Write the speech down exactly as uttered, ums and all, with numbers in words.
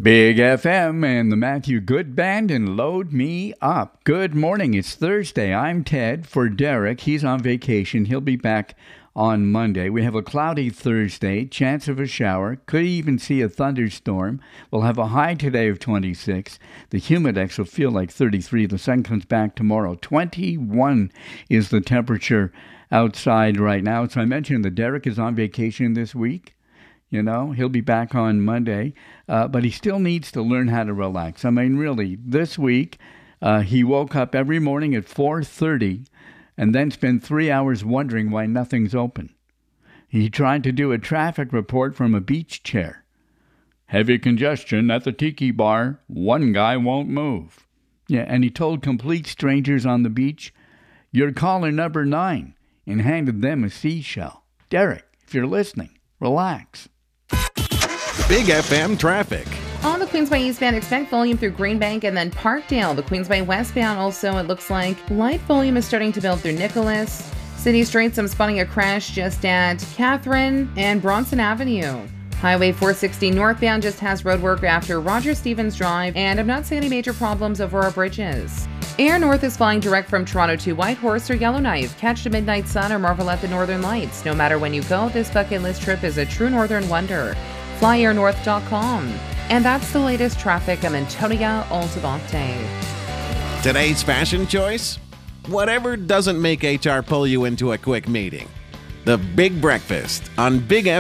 Big F M and the Matthew Good Band and Load Me Up. Good morning. It's Thursday. I'm Ted. For Derek, he's on vacation. He'll be back on Monday. We have a cloudy Thursday, chance of a shower. Could even see a thunderstorm. We'll have a high today of twenty-six. The humidex will feel like thirty-three. The sun comes back tomorrow. twenty-one is the temperature outside right now. So I mentioned that Derek is on vacation this week. You know, he'll be back on Monday, uh, but he still needs to learn how to relax. I mean, really, this week, uh, he woke up every morning at four thirty and then spent three hours wondering why nothing's open. He tried to do a traffic report from a beach chair. Heavy congestion at the Tiki Bar. One guy won't move. Yeah, and he told complete strangers on the beach, "You're caller number nine," and handed them a seashell. Derek, if you're listening, relax. Big F M traffic. On the Queensway eastbound, expect volume through Greenbank and then Parkdale. The Queensway westbound also, it looks like light volume is starting to build through Nicholas. City Streets, I'm spotting a crash just at Catherine and Bronson Avenue. Highway four sixty northbound just has roadwork after Roger Stevens Drive, and I'm not seeing any major problems over our bridges. Air North is flying direct from Toronto to Whitehorse or Yellowknife. Catch the midnight sun or marvel at the northern lights. No matter when you go, this bucket list trip is a true northern wonder. fly air north dot com. And that's the latest traffic. I'm Antonia Altabate. Today's fashion choice? Whatever doesn't make H R pull you into a quick meeting. The Big Breakfast on Big F M.